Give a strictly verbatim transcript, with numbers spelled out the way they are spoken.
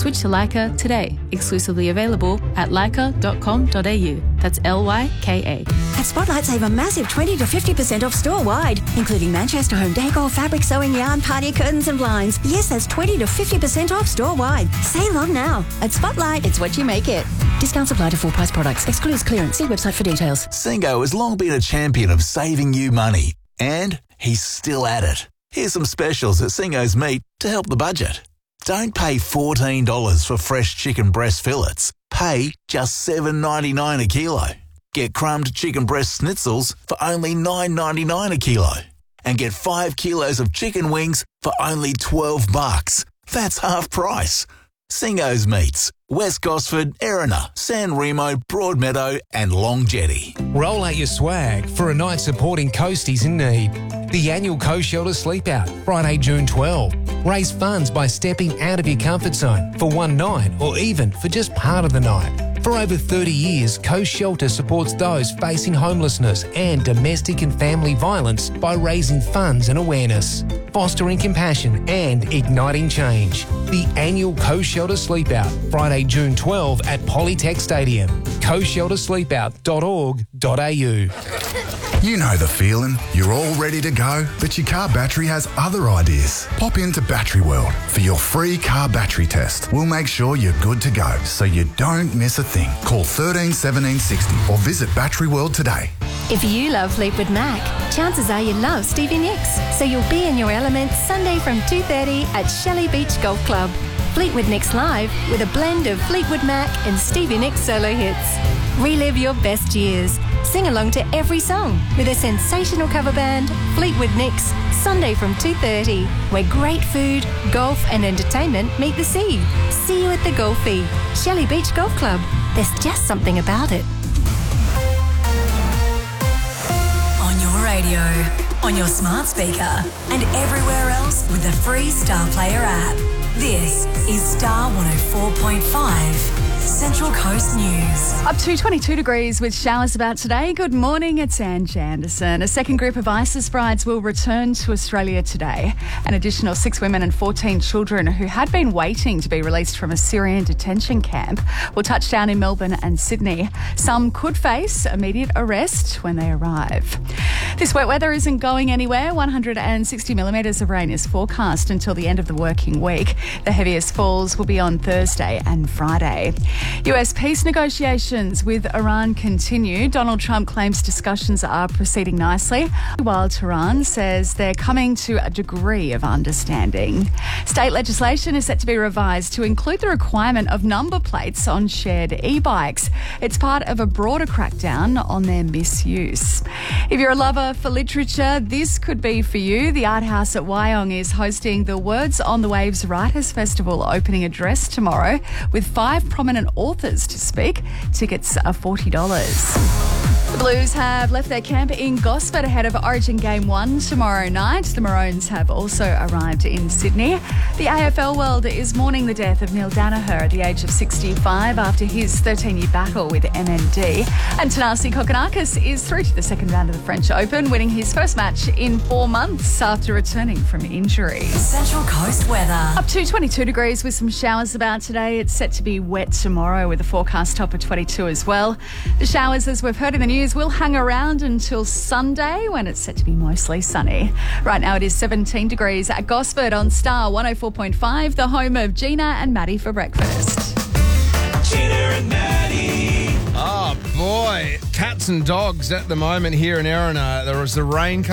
Switch to Leica today. Exclusively available at leica dot com dot a u. That's L Y K A. At Spotlight, save a massive twenty to fifty percent off store-wide, including Manchester home decor, fabric, sewing, yarn, party curtains and blinds. Yes, that's twenty to fifty percent off store-wide. Save on now. At Spotlight, it's what you make it. Discounts apply to full-price products. Excludes clearance. See website for details. Singo has long been a champion of saving you money, and he's still at it. Here's some specials at Singo's Meat to help the budget. Don't pay fourteen dollars for fresh chicken breast fillets. Pay just seven dollars ninety-nine a kilo. Get crumbed chicken breast schnitzels for only nine dollars ninety-nine a kilo. And get five kilos of chicken wings for only twelve bucks. That's half price. Singo's Meats, West Gosford, Erina, San Remo, Broadmeadow and Long Jetty. Roll out your swag for a night supporting coasties in need. The annual Coast Shelter Sleep Out, Friday, June twelfth. Raise funds by stepping out of your comfort zone for one night or even for just part of the night. For over thirty years, Coast Shelter supports those facing homelessness and domestic and family violence by raising funds and awareness, fostering compassion and igniting change. The annual Coast Shelter Sleep Out, Friday, June twelfth at Polytech Stadium. coast shelter sleep out dot org dot a u. You know the feeling. You're all ready to go, but your car battery has other ideas. Pop into Battery World for your free car battery test. We'll make sure you're good to go, so you don't miss a thing. Call one three one seven six zero or visit Battery World today. If you love Fleetwood Mac, chances are you love Stevie Nicks. So you'll be in your element Sunday from two thirty at Shelley Beach Golf Club. Fleetwood Nicks Live with a blend of Fleetwood Mac and Stevie Nicks solo hits. Relive your best years. Sing along to every song with a sensational cover band, Fleetwood Nicks, Sunday from two thirty, where great food, golf and entertainment meet the sea. See you at the Golfie, Shelley Beach Golf Club. There's just something about it. On your radio, on your smart speaker, and everywhere else with the free Star Player app. This is Star one oh four point five. Central Coast News. Up to twenty-two degrees with showers about today. Good morning, it's Ange Anderson. A second group of ISIS brides will return to Australia today. An additional six women and fourteen children who had been waiting to be released from a Syrian detention camp will touch down in Melbourne and Sydney. Some could face immediate arrest when they arrive. This wet weather isn't going anywhere. one hundred sixty millimetres of rain is forecast until the end of the working week. The heaviest falls will be on Thursday and Friday. U S peace negotiations with Iran continue. Donald Trump claims discussions are proceeding nicely, while Tehran says they're coming to a degree of understanding. State legislation is set to be revised to include the requirement of number plates on shared e-bikes. It's part of a broader crackdown on their misuse. If you're a lover for literature, this could be for you. The Art House at Wyong is hosting the Words on the Waves Writers Festival opening address tomorrow with five prominent authors to speak. Tickets are forty dollars. The Blues have left their camp in Gosford ahead of Origin Game one tomorrow night. The Maroons have also arrived in Sydney. The A F L world is mourning the death of Neil Danaher at the age of sixty-five after his thirteen-year battle with M N D. And Thanasi Kokkinakis is through to the second round of the French Open, winning his first match in four months after returning from injury. Central Coast weather. Up to twenty-two degrees with some showers about today. It's set to be wet tomorrow with a forecast top of twenty-two as well. The showers, as we've heard in the news, will hang around until Sunday when it's set to be mostly sunny. Right now it is seventeen degrees at Gosford on Star one oh four point five, the home of Gina and Maddie for breakfast. Gina and Maddie. Oh boy, cats and dogs at the moment here in Erina. There was the rain